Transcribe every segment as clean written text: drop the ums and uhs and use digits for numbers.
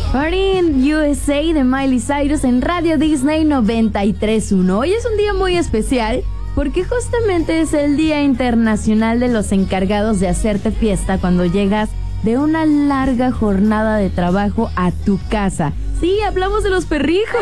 Party in USA de Miley Cyrus en Radio Disney 93.1. Hoy es un día muy especial porque justamente es el Día Internacional de los Encargados de Hacerte Fiesta cuando llegas de una larga jornada de trabajo a tu casa. Sí, hablamos de los perrijos.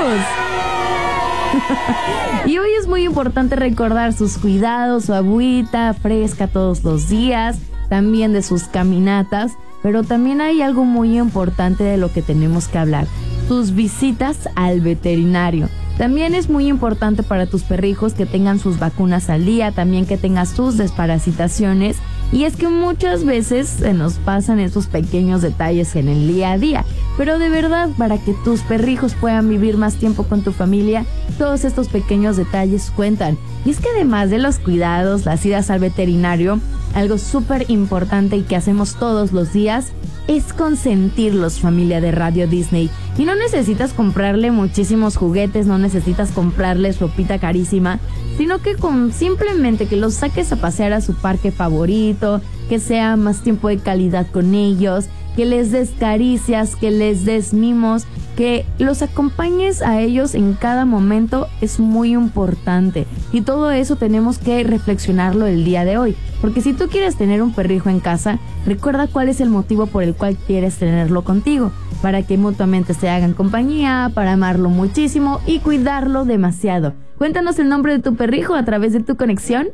Y hoy es muy importante recordar sus cuidados, su agüita fresca todos los días, también de sus caminatas, pero también hay algo muy importante de lo que tenemos que hablar: tus visitas al veterinario. También es muy importante para tus perrijos que tengan sus vacunas al día, también que tengas sus desparasitaciones. Y es que muchas veces se nos pasan esos pequeños detalles en el día a día. Pero de verdad, para que tus perrijos puedan vivir más tiempo con tu familia, todos estos pequeños detalles cuentan. Y es que además de los cuidados, las idas al veterinario, algo súper importante y que hacemos todos los días es consentirlos, familia de Radio Disney. Y no necesitas comprarle muchísimos juguetes, no necesitas comprarles ropita carísima, sino que con simplemente que los saques a pasear a su parque favorito, que sea más tiempo de calidad con ellos, que les des caricias, que les des mimos, que los acompañes a ellos en cada momento es muy importante. Y todo eso tenemos que reflexionarlo el día de hoy. Porque si tú quieres tener un perrijo en casa, recuerda cuál es el motivo por el cual quieres tenerlo contigo. Para que mutuamente se hagan compañía, para amarlo muchísimo y cuidarlo demasiado. Cuéntanos el nombre de tu perrijo a través de tu conexión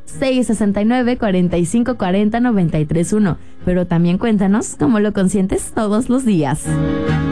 669-4540-931. Pero también cuéntanos cómo lo consientes todos los días.